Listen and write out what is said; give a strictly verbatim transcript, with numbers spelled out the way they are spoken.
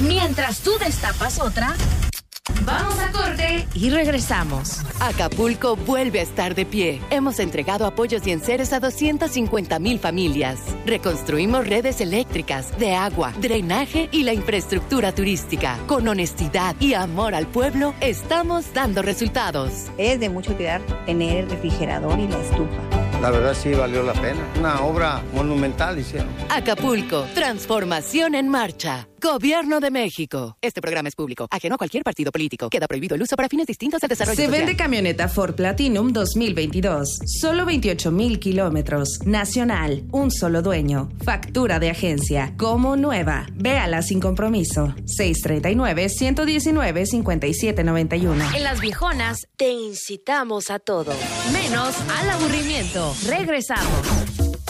Mientras tú destapas otra, vamos a corte y regresamos. Acapulco vuelve a estar de pie. Hemos entregado apoyos y enseres a doscientas cincuenta mil familias. Reconstruimos redes eléctricas, de agua, drenaje y la infraestructura turística. Con honestidad y amor al pueblo, estamos dando resultados. Es de mucha utilidad tener el refrigerador y la estufa. La verdad sí valió la pena. Una obra monumental hicieron. Acapulco, transformación en marcha. Gobierno de México. Este programa es público, ajeno a cualquier partido político. Queda prohibido el uso para fines distintos al desarrollo Se social. vende camioneta Ford Platinum dos mil veintidós. Solo veintiocho mil kilómetros. Nacional. Un solo dueño. Factura de agencia. Como nueva. Véala sin compromiso. seis tres nueve, uno uno nueve, cinco siete nueve uno. En Las Viejonas te incitamos a todo, menos al aburrimiento. Regresamos.